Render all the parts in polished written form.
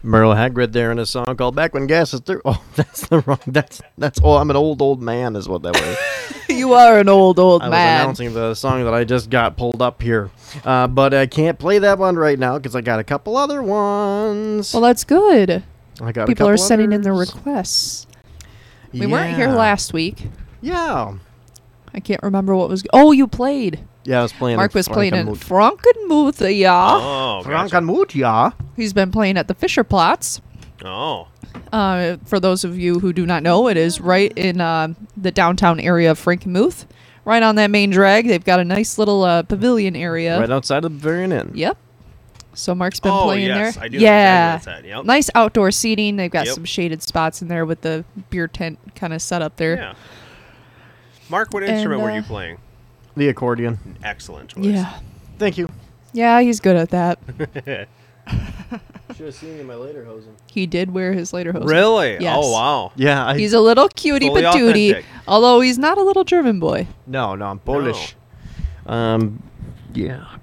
Merle Haggard there in a song called "Back When Gas Is Through." Oh, that's the wrong. That's. Oh, I'm an old man, is what that was. You are an old I was man. announcing the song that I just got pulled up here, but I can't play that one right now because I got a couple other ones. Well, that's good. I got People are sending in their others. requests. We weren't here Yeah. last week. Yeah. I can't remember what was. Oh, you played. Yeah, I was playing. Mark was playing in Frankenmuth. Frankenmuth, yeah. Oh, gotcha. Frankenmuth, yeah. He's been playing at the Fischerplatz. Oh. For those of you who do not know, it is right in the downtown area of Frankenmuth. Right on that main drag. They've got a nice little pavilion area. Right outside of the very end. Yep. So Mark's been Oh, playing yes, there. I do know Yeah. exactly where that's at, yep. Nice outdoor seating. They've got Yep. some shaded spots in there with the beer tent kind of set up there. Yeah. Mark, what And, instrument were you playing? The accordion. Excellent choice. Yeah. Thank you. Yeah, he's good at that. Should have seen you in my later hosen. He did wear his lederhosen. Really? Yes. Oh, wow. Yeah, He's a little cutie Fully patootie, authentic. although he's not a little German boy. no, I'm Polish. Yeah.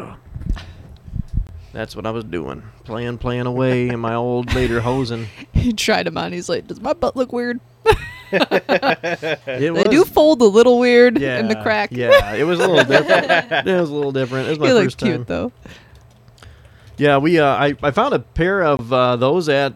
That's what I was doing. Playing away in my old later hosen. He tried him on. He's like, does my butt look weird? It They do fold a little weird yeah, in the crack. Yeah, it was a little different. It was a little different. It was my He first looked time. cute, though. Yeah, I found a pair of those at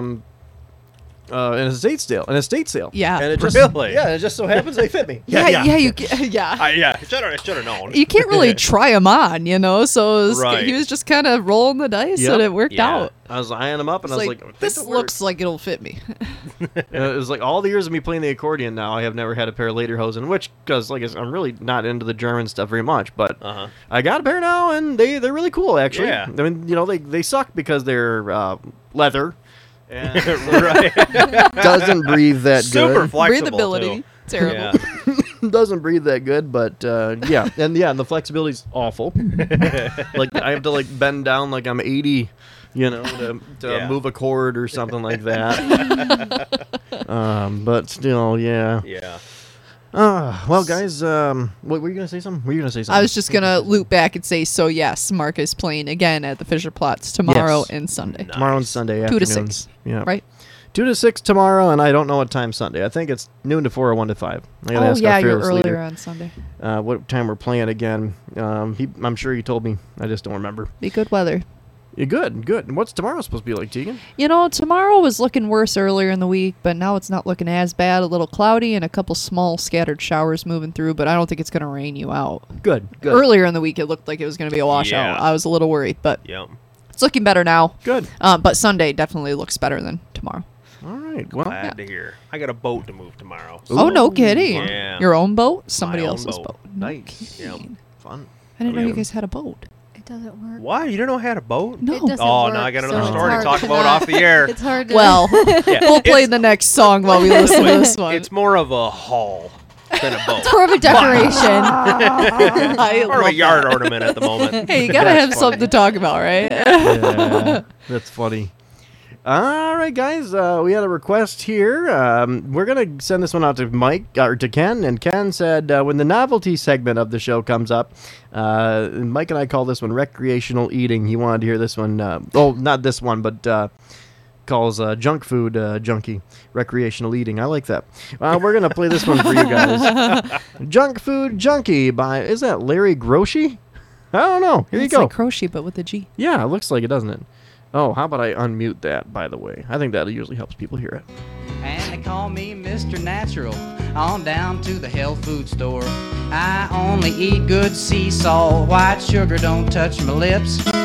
an estate sale. Yeah. And it just, Really? Yeah, it just so happens they fit me. Yeah, yeah, you yeah. Yeah, I should have known. You can't really try them on, you know. So it was, Right. he was just kind of rolling the dice, Yep. and it worked Yeah. out. I was eyeing them up, and It's I was like, like, this looks like it'll fit me. It was like all the years of me playing the accordion. Now I have never had a pair of lederhosen, which because like I'm really not into the German stuff very much, but Uh-huh. I got a pair now, and they're really cool actually. Yeah. I mean, they suck because they're leather. And Right. doesn't breathe that Super good. flexible, Breathability, too. terrible. Yeah. Doesn't breathe that good, but yeah, and the flexibility's awful. Like I have to like bend down like I'm 80, to Yeah. move a cord or something like that. But still, yeah. Yeah. Well, guys, what were you gonna say? Something? Were you gonna say something? I was just gonna loop back and say, so yes, Mark is playing again at the Fischerplatz tomorrow Yes. and Sunday, tomorrow and Sunday 2 to afternoons. 6, Yeah. right? 2 to 6 tomorrow, and I don't know what time Sunday. I think it's noon to 4 or 1 to 5. I gotta Oh ask yeah, our you're fearless earlier leader, on Sunday. what time we're playing again. I'm sure he told me. I just don't remember. Be good weather. Yeah, good. And what's tomorrow supposed to be like, Tegan? You know, tomorrow was looking worse earlier in the week, but now it's not looking as bad. A little cloudy and a couple small scattered showers moving through, but I don't think it's going to rain you out. Good. Earlier in the week, it looked like it was going to be a washout. Yeah. I was a little worried, but Yep. it's looking better now. Good. But Sunday definitely looks better than tomorrow. All right. Well, Glad to hear. I got a boat to move tomorrow. Oh, no kidding. Yeah. Your own boat? Somebody My own else's boat. boat. nice. Yep. Fun. I didn't know you Yep. guys had a boat. It doesn't work. Why? You don't know how to had a boat? No. It doesn't Oh, work, now I got so another it's story to hard talk about not- off the air. It's hard to... Well, Yeah, we'll play it's- the next song while we listen to this one. It's more of a hull than a boat. more of a decoration. I More of a love yard that. ornament at the moment. Hey, you gotta have something to talk about, right? Yeah, that's funny. All right, guys. We had a request here. We're gonna send this one out to Mike or to Ken, and Ken said when the novelty segment of the show comes up, Mike and I call this one recreational eating. He wanted to hear this one. Not this one, but calls junk food junkie recreational eating. I like that. We're gonna play this one for you guys. Junk food junkie by is that Larry Groshi? I don't know. Here you It's go. like crochet, but with a G. Yeah, it looks like it, doesn't it? Oh, how about I unmute that, by the way? I think that usually helps people hear it. And they call me Mr. Natural, on down to the health food store. I only eat good sea salt, white sugar don't touch my lips.